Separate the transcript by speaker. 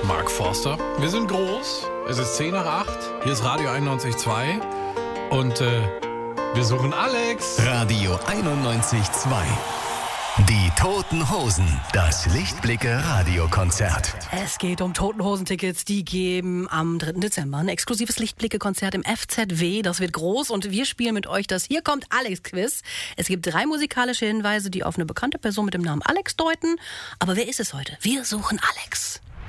Speaker 1: Mark Forster. Wir sind groß. Es ist 10 nach 8. Hier ist Radio 91.2. Und wir suchen Alex.
Speaker 2: Radio 91.2. Die Toten Hosen. Das Lichtblicke-Radiokonzert.
Speaker 3: Es geht um Toten-Hosen-Tickets. Die geben am 3. Dezember ein exklusives Lichtblicke-Konzert im FZW. Das wird groß und wir spielen mit euch das Hier kommt Alex-Quiz. Es gibt 3 musikalische Hinweise, die auf eine bekannte Person mit dem Namen Alex deuten. Aber wer ist es heute? Wir suchen Alex.